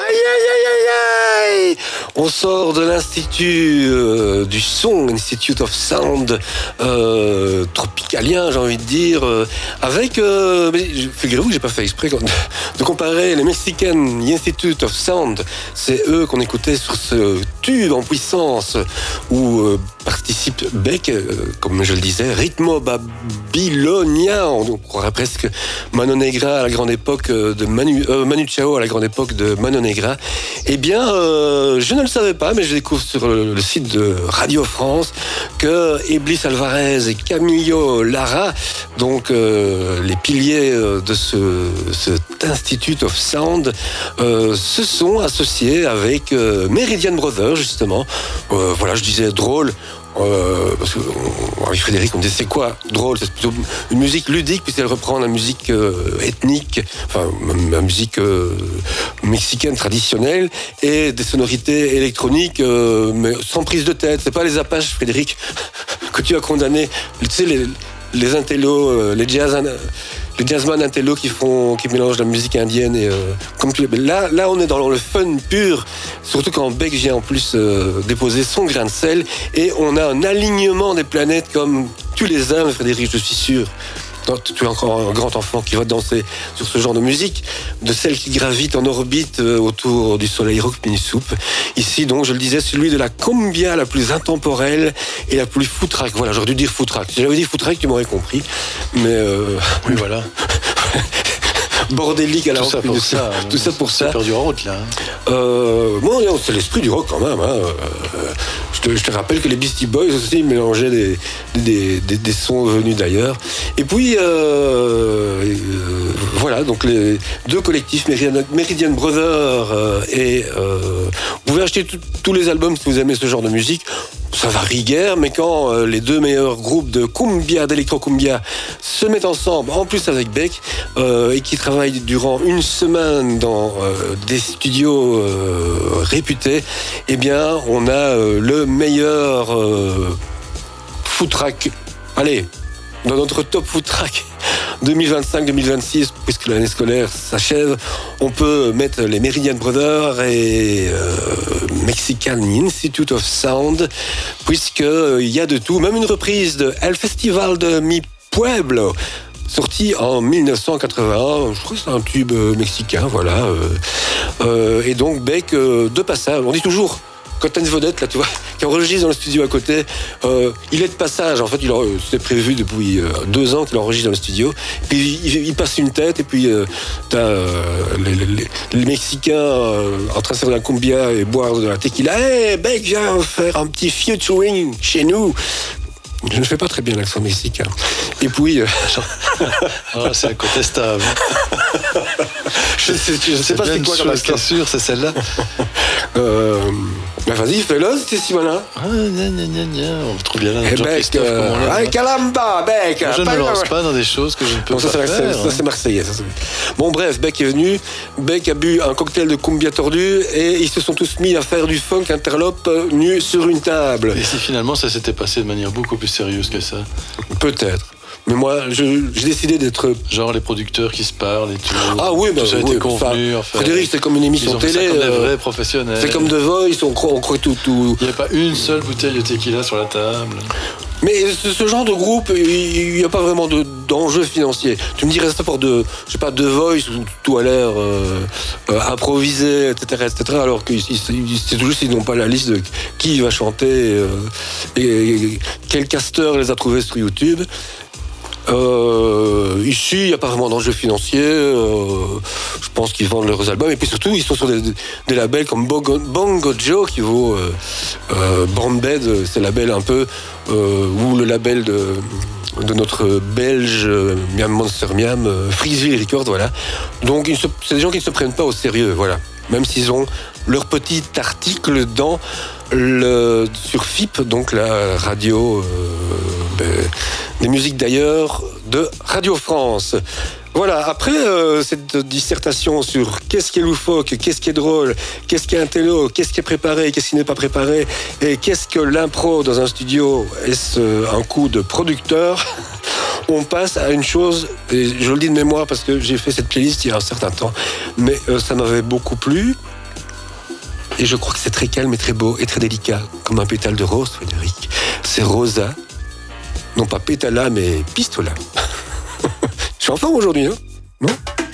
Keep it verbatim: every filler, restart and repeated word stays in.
Aïe, aïe, aïe, aïe, aïe. On sort de l'Institut euh, du son, Institute of Sound, euh, tropicalien, j'ai envie de dire, euh, avec, euh, mais figurez-vous que j'ai pas fait exprès de comparer les Mexicains Institute of Sound, c'est eux qu'on écoutait sur ce tube en puissance où euh, participe Beck, euh, comme je le disais, Ritmo Babylonia, on croirait presque Mano Negra à la grande époque de Manu, euh, Manu Chao à la grande époque de Mano Negra. Eh bien, euh, je ne le savais pas, mais je découvre sur le, le site de Radio France que Iblis Alvarez et Camillo Lara, donc euh, les piliers de ce, cet Institute of Sound, euh, se sont associés avec euh, Meridian Brothers, justement. Euh, voilà, je disais drôle. Euh, parce que avec Frédéric on disait c'est quoi drôle, c'est plutôt une musique ludique puisqu'elle reprend la musique euh, ethnique, enfin la musique euh, mexicaine traditionnelle et des sonorités électroniques euh, mais sans prise de tête. C'est pas les Apaches, Frédéric, que tu as condamné, tu sais les, les intellos, euh, les jazz les jazzman intello qui font, qui mélangent la musique indienne et euh, comme tu, là, là on est dans le fun pur, surtout quand Beck vient en plus euh, déposer son grain de sel et on a un alignement des planètes comme tu les aimes, Frédéric, je suis sûr. Tu es encore un grand enfant qui va danser sur ce genre de musique, de celle qui gravite en orbite autour du soleil rock mini soupe. Ici, donc, je le disais, celui de la cumbia la plus intemporelle et la plus foutraque. Voilà, j'aurais dû dire foutraque. Si j'avais dit foutraque, tu m'aurais compris. Mais euh... oui, voilà. Bordélique à la tout ça pour ça, tout ça pour ça. C'est perdu en route là. Euh, bon, c'est l'esprit du rock quand même. Hein. Je, te, je te rappelle que les Beastie Boys aussi mélangeaient des, des, des, des sons venus d'ailleurs. Et puis euh, euh, voilà, donc les deux collectifs Meridian, Meridian Brothers euh, et euh, vous pouvez acheter tous les albums si vous aimez ce genre de musique. Ça varie guère, mais quand euh, les deux meilleurs groupes de cumbia, d'électro-cumbia se mettent ensemble, en plus avec Beck, euh, et qui travaillent durant une semaine dans euh, des studios euh, réputés, eh bien, on a euh, le meilleur euh, foot-track. Allez, dans notre top foot-track deux mille vingt-cinq deux mille vingt-six, puisque l'année scolaire s'achève, on peut mettre les Meridian Brothers et euh, Mexican Institute of Sound, puisqu'il euh, y a de tout, même une reprise de El Festival de Mi Pueblo, sorti en dix-neuf cent quatre-vingt-un, je crois que c'est un tube mexicain, voilà. Euh, euh, et donc Beck, euh, de passage, on dit toujours, quand t'as une vedette, là, tu vois, qui enregistre dans le studio à côté, euh, il est de passage. En fait, il a, c'est prévu depuis euh, deux ans qu'il enregistre dans le studio. Puis il, il passe une tête, et puis euh, t'as euh, les, les, les Mexicains euh, en train de faire de la cumbia et boire de la tequila. Hey, Beck, viens faire un petit featuring chez nous. Je ne fais pas très bien l'accent mexicain. Et puis... Euh... oh, c'est incontestable. je ne sais, je sais pas c'est quoi comme accent. C'est sûr, c'est celle-là. euh... Ben vas-y, fais-le, c'était si malin. Ah, gna, gna, gna, gna. On trouve bien là notre Jean-Christophe euh... comme on l'a. Calamba, Beck. Je ne me lance pas dans des choses que je ne peux bon, ça, pas c'est faire. Ça, c'est marseillais. Ça, c'est... Bon, bref, Beck est venu. Beck a bu un cocktail de cumbia tordu et ils se sont tous mis à faire du funk interlope nu sur une table. Et si finalement ça s'était passé de manière beaucoup plus sérieuse que ça? Peut-être. Mais moi, je, j'ai décidé d'être... Genre les producteurs qui se parlent et tout. Ah oui, bah, tout ça a oui, été convenu. Enfin, Frédéric, c'est comme une émission ils ont télé. Fait ça comme euh, des vrais professionnels. C'est comme The Voice, on croit, on croit tout, tout... Il n'y a pas une seule bouteille de tequila sur la table. Mais ce, ce genre de groupe, il n'y a pas vraiment de, d'enjeu financier. Tu me dirais ça pour de, je sais pas, The Voice, où tout a l'air euh, euh, improvisé, et cetera, et cetera. Alors que c'est toujours s'ils n'ont pas la liste de qui va chanter euh, et, et quel casteur les a trouvés sur YouTube. Euh, ici, il n'y a pas vraiment d'enjeu financier. Euh, je pense qu'ils vendent leurs albums. Et puis surtout, ils sont sur des, des labels comme Bongo, Bongo Joe, qui vaut euh, euh, Brown Bed, c'est le label un peu, euh, ou le label de, de notre belge euh, Miam Monster Miam, euh, Freezeville Records, voilà. Donc, se, c'est des gens qui ne se prennent pas au sérieux, voilà. Même s'ils ont leur petit article dans le, sur F I P, donc la radio euh, ben, des musiques d'ailleurs de Radio France. Voilà, après euh, cette dissertation sur qu'est-ce qui est loufoque, qu'est-ce qui est drôle, qu'est-ce qui est intello, qu'est-ce qui est préparé, qu'est-ce qui n'est pas préparé, et qu'est-ce que l'impro dans un studio, est-ce un coup de producteur? On passe à une chose, et je le dis de mémoire parce que j'ai fait cette playlist il y a un certain temps, mais euh, ça m'avait beaucoup plu. Et je crois que c'est très calme et très beau et très délicat, comme un pétale de rose, Frédéric. C'est rosa, non pas pétala, mais pistola. Je suis en forme aujourd'hui, hein? Non?